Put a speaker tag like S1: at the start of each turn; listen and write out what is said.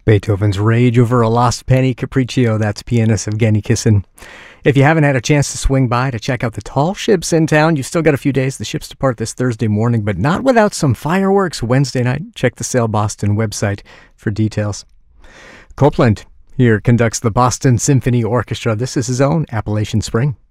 S1: Beethoven's Rage Over a Lost Penny Capriccio. That's pianist Evgeny Kissin. If you haven't had a chance to swing by to check out the tall ships in town, you've still got a few days. The ships depart this Thursday morning, but not without some fireworks Wednesday night. Check the Sail Boston website for details. Copeland here conducts the Boston Symphony Orchestra. This is his own Appalachian Spring.